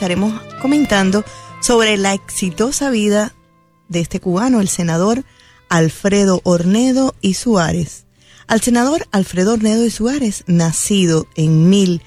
estaremos comentando sobre la exitosa vida de este cubano, el senador Alfredo Ornedo y Suárez. Al senador Alfredo Ornedo y Suárez, nacido en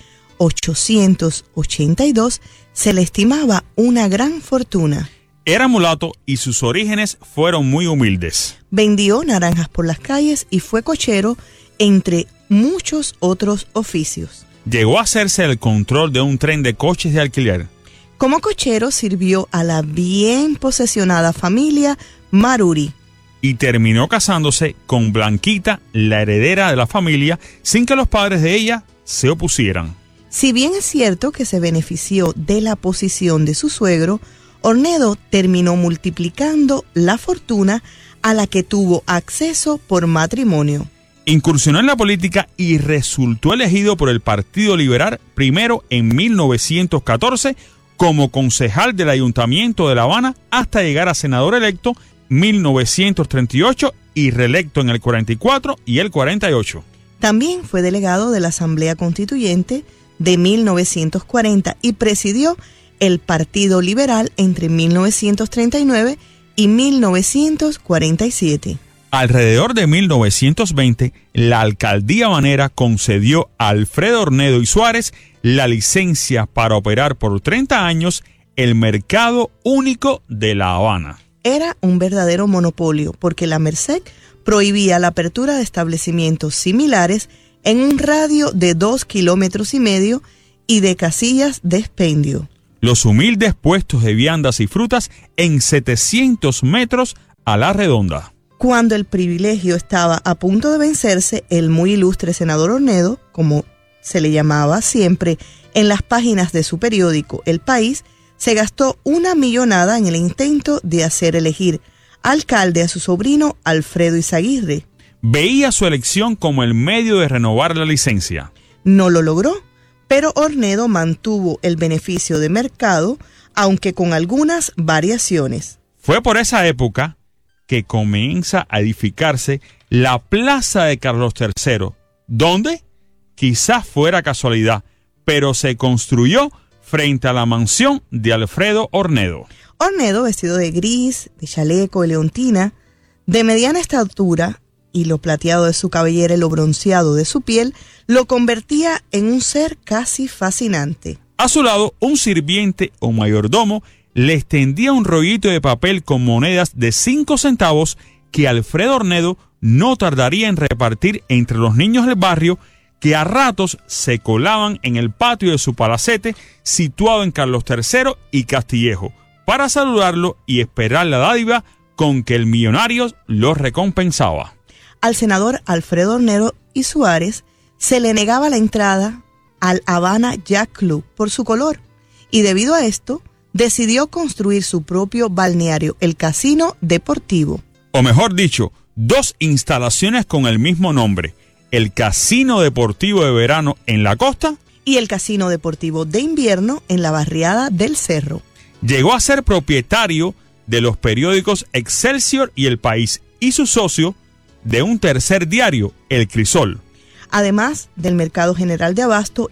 1882, se le estimaba una gran fortuna. Era mulato y sus orígenes fueron muy humildes. Vendió naranjas por las calles y fue cochero, entre muchos otros oficios. Llegó a hacerse el control de un tren de coches de alquiler. Como cochero sirvió a la bien posesionada familia Maruri. Y terminó casándose con Blanquita, la heredera de la familia, sin que los padres de ella se opusieran. Si bien es cierto que se benefició de la posición de su suegro, Ornedo terminó multiplicando la fortuna a la que tuvo acceso por matrimonio. Incursionó en la política y resultó elegido por el Partido Liberal primero en 1914 como concejal del Ayuntamiento de La Habana hasta llegar a senador electo 1938 y reelecto en el 44 y el 48. También fue delegado de la Asamblea Constituyente de 1940 y presidió el Partido Liberal entre 1939 y 1947. Alrededor de 1920, la alcaldía habanera concedió a Alfredo Ornedo y Suárez la licencia para operar por 30 años el mercado único de La Habana. Era un verdadero monopolio porque la Merced prohibía la apertura de establecimientos similares en un radio de 2,5 kilómetros y de casillas de expendio. Los humildes puestos de viandas y frutas en 700 metros a la redonda. Cuando el privilegio estaba a punto de vencerse, el muy ilustre senador Ornedo, como se le llamaba siempre en las páginas de su periódico El País, se gastó una millonada en el intento de hacer elegir alcalde a su sobrino Alfredo Izaguirre. Veía su elección como el medio de renovar la licencia. No lo logró, pero Ornedo mantuvo el beneficio de mercado, aunque con algunas variaciones. Fue por esa época que comienza a edificarse la Plaza de Carlos III, donde quizás fuera casualidad, pero se construyó frente a la mansión de Alfredo Ornedo. Ornedo, vestido de gris, de chaleco, de leontina, de mediana estatura, y lo plateado de su cabellera y lo bronceado de su piel, lo convertía en un ser casi fascinante. A su lado, un sirviente o mayordomo le extendía un rollito de papel con monedas de 5 centavos que Alfredo Ornedo no tardaría en repartir entre los niños del barrio que a ratos se colaban en el patio de su palacete situado en Carlos III y Castillejo para saludarlo y esperar la dádiva con que el millonario los recompensaba. Al senador Alfredo Ornedo y Suárez se le negaba la entrada al Habana Yacht Club por su color y debido a esto decidió construir su propio balneario, el Casino Deportivo. O mejor dicho, 2 instalaciones con el mismo nombre, el Casino Deportivo de verano en la costa y el Casino Deportivo de invierno en la barriada del Cerro. Llegó a ser propietario de los periódicos Excelsior y El País y su socio de un tercer diario, El Crisol. Además del Mercado General de Abasto